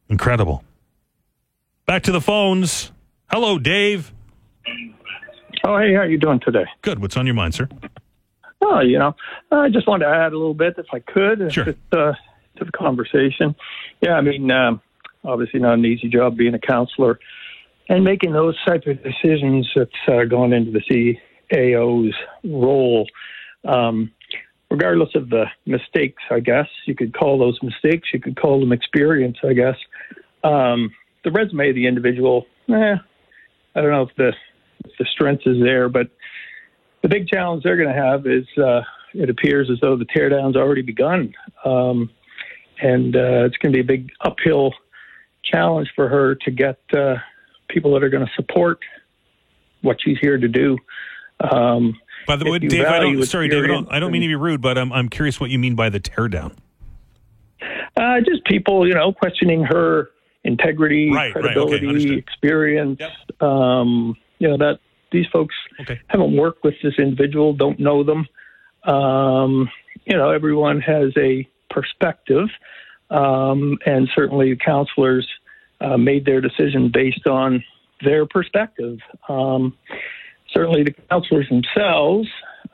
Incredible. Back to the phones. Hello, Dave. Oh, hey, how you doing today? Good. What's on your mind, sir? Oh, I just wanted to add a little bit, if I could, Sure. to the conversation. Yeah, I mean, obviously not an easy job being a counselor and making those type of decisions that's gone into the CAO's role. Regardless of the mistakes, I guess, you could call those mistakes, you could call them experience, I guess. The resume of the individual, I don't know if the strength is there, but the big challenge they're going to have is it appears as though the teardown's already begun. And it's going to be a big uphill challenge for her to get people that are going to support what she's here to do. By the way, Dave, I don't mean to be rude, but I'm curious what you mean by the teardown. Just people, questioning her integrity, credibility, understood. experience. Yep. That these folks haven't worked with this individual, don't know them. Everyone has a perspective, and certainly the counselors made their decision based on their perspective. Certainly the counselors themselves,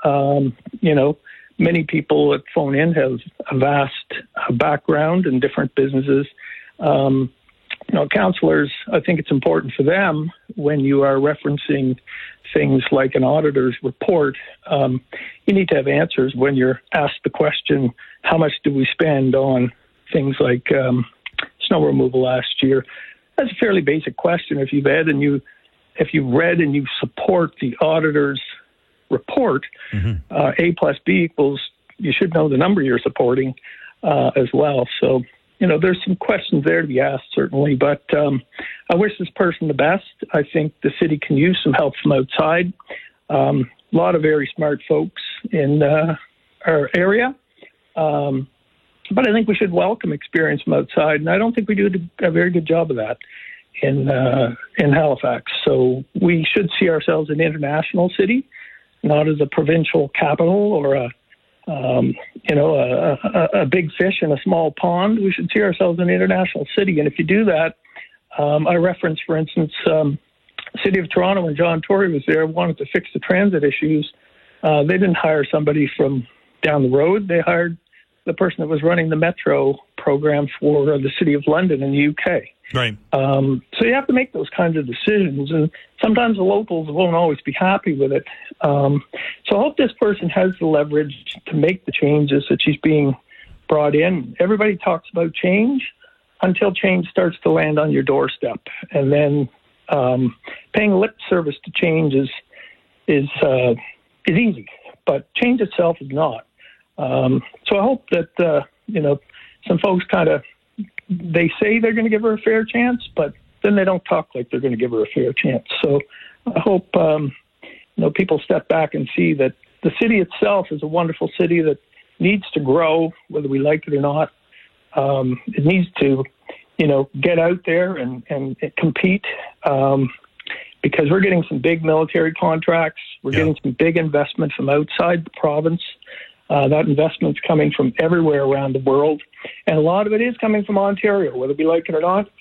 many people that phone in have a vast background in different businesses. Counselors, I think it's important for them when you are referencing things like an auditor's report, you need to have answers when you're asked the question, how much do we spend on things like snow removal last year? That's a fairly basic question. If you've read and you support the auditor's report, A plus B equals, you should know the number you're supporting as well. So, there's some questions there to be asked, certainly, but I wish this person the best. I think the city can use some help from outside. A lot of very smart folks in our area, but I think we should welcome experience from outside, and I don't think we do a very good job of that in Halifax. So we should see ourselves an international city, not as a provincial capital or a big fish in a small pond. We should see ourselves an international city. And if you do that, I reference, for instance, City of Toronto, when John Tory was there, wanted to fix the transit issues. They didn't hire somebody from down the road. They hired the person that was running the metro program for the City of London in the UK. Right. So you have to make those kinds of decisions, and sometimes the locals won't always be happy with it. So I hope this person has the leverage to make the changes that she's being brought in. Everybody talks about change until change starts to land on your doorstep, and then paying lip service to change is easy, but change itself is not. So I hope that some folks they say they're going to give her a fair chance, but then they don't talk like they're going to give her a fair chance. So I hope people step back and see that the city itself is a wonderful city that needs to grow, whether we like it or not. It needs to, get out there and compete because we're getting some big military contracts. We're getting some big investment from outside the province. That investment's coming from everywhere around the world, and a lot of it is coming from Ontario, whether we like it or not.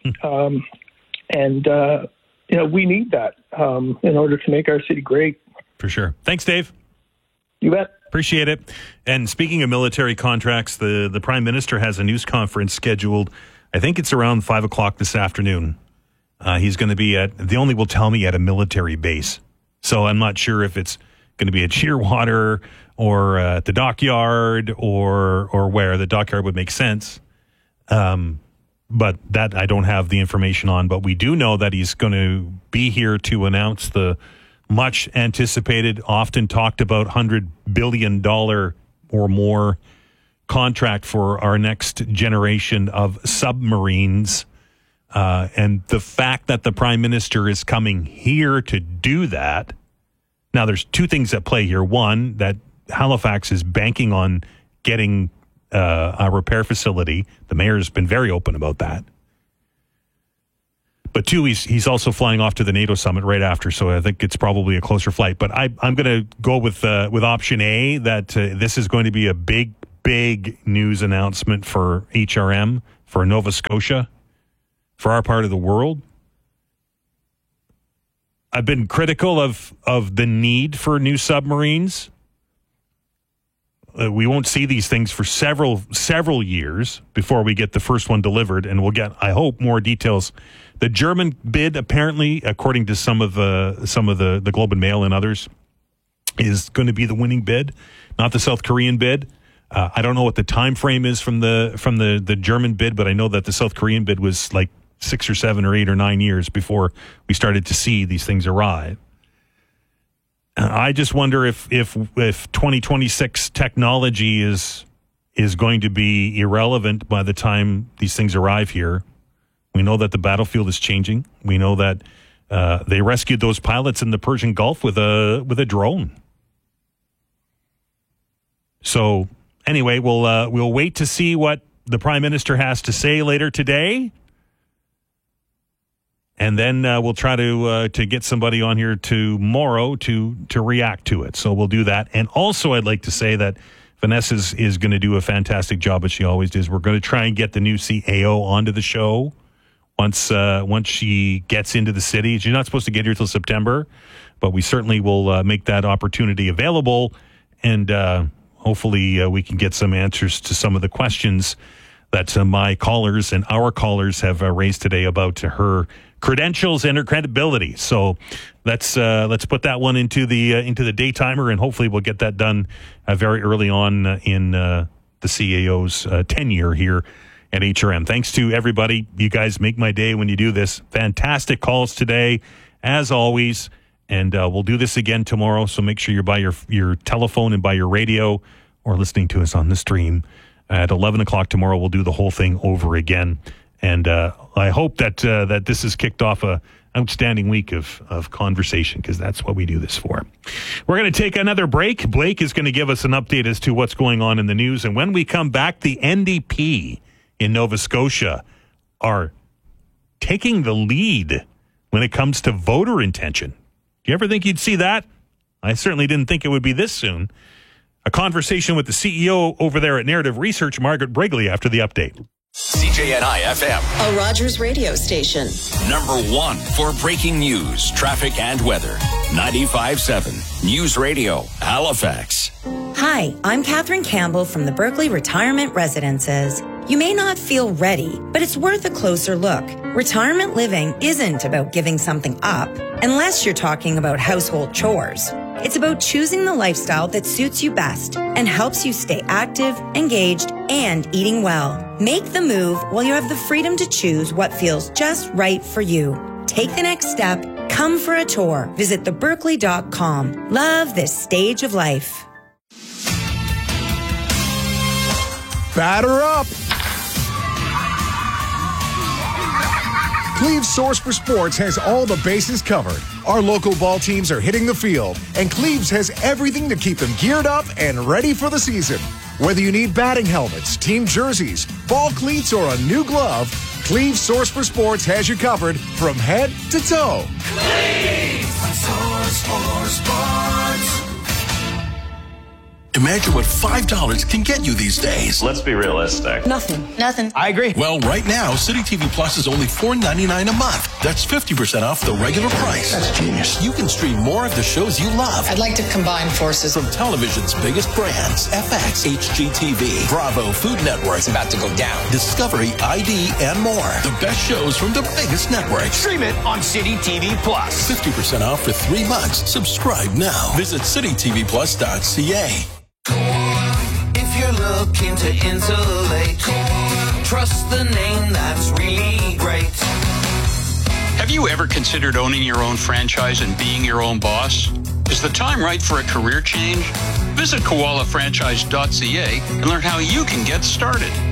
We need that in order to make our city great. For sure. Thanks, Dave. You bet. Appreciate it. And speaking of military contracts, the Prime Minister has a news conference scheduled. I think it's around 5 o'clock this afternoon. He's going to be they only will tell me at a military base. So I'm not sure if it's going to be at Shearwater or at the dockyard or where. The dockyard would make sense. But that I don't have the information on. But we do know that he's going to be here to announce the much anticipated, often talked about $100 billion or more contract for our next generation of submarines. And the fact that the Prime Minister is coming here to do that. Now, there's two things at play here. One, that Halifax is banking on getting a repair facility. The mayor's been very open about that. But two, he's also flying off to the NATO summit right after, so I think it's probably a closer flight. But I'm going to go with option A, that this is going to be a big news announcement for HRM, for Nova Scotia. for our part of the world. I've been critical of the need for new submarines. We won't see these things for several years before we get the first one delivered, and we'll get, I hope, more details. The German bid, apparently, according to some of the Globe and Mail and others, is going to be the winning bid, not the South Korean bid. I don't know what the time frame is from the German bid, but I know that the South Korean bid was like 6 or 7 or 8 or 9 years before we started to see these things arrive. I just wonder if 2026 technology is going to be irrelevant by the time these things arrive here. We know that the battlefield is changing. We know that they rescued those pilots in the Persian Gulf with a drone. So anyway, we'll wait to see what the Prime Minister has to say later today. And then we'll try to get somebody on here tomorrow to react to it. So we'll do that. And also, I'd like to say that Vanessa is going to do a fantastic job, as she always does. We're going to try and get the new CAO onto the show once she gets into the city. She's not supposed to get here till September, but we certainly will make that opportunity available. And hopefully we can get some answers to some of the questions that my callers and our callers have raised today about her credentials and her credibility. So let's put that one into the daytimer, and hopefully we'll get that done very early on in the CAO's tenure here at HRM. Thanks to everybody. You guys make my day when you do this. Fantastic calls today, as always. And we'll do this again tomorrow. So make sure you're by your telephone and by your radio, or listening to us on the stream. At 11 o'clock tomorrow, we'll do the whole thing over again. And I hope that this has kicked off a outstanding week of conversation, because that's what we do this for. We're going to take another break. Blake is going to give us an update as to what's going on in the news. And when we come back, the NDP in Nova Scotia are taking the lead when it comes to voter intention. Do you ever think you'd see that? I certainly didn't think it would be this soon. A conversation with the CEO over there at Narrative Research, Margaret Brigley, after the update. CJNI FM, a Rogers radio station. number 1 for breaking news, traffic, and weather. 95.7 News Radio, Halifax. Hi, I'm Catherine Campbell from the Berkeley Retirement Residences. You may not feel ready, but it's worth a closer look. Retirement living isn't about giving something up, unless you're talking about household chores. It's about choosing the lifestyle that suits you best and helps you stay active, engaged, and eating well. Make the move while you have the freedom to choose what feels just right for you. Take the next step. Come for a tour. Visit theberkeley.com. Love this stage of life. Batter up! Cleve's Source for Sports has all the bases covered. Our local ball teams are hitting the field, and Cleve's has everything to keep them geared up and ready for the season. Whether you need batting helmets, team jerseys, ball cleats, or a new glove, Cleve's Source for Sports has you covered from head to toe. Cleve's Source for Sports. Imagine what $5 can get you these days. Let's be realistic. Nothing. I agree. Well, right now, City TV Plus is only $4.99 a month. That's 50% off the regular price. That's genius. You can stream more of the shows you love. I'd like to combine forces. From television's biggest brands, FX, HGTV, Bravo, Food Network. It's about to go down. Discovery, ID, and more. The best shows from the biggest networks. Stream it on City TV Plus. 50% off for 3 months. Subscribe now. Visit citytvplus.ca. If you're looking to insulate, trust the name that's really great. Have you ever considered owning your own franchise and being your own boss? Is the time right for a career change? Visit koalafranchise.ca and learn how you can get started.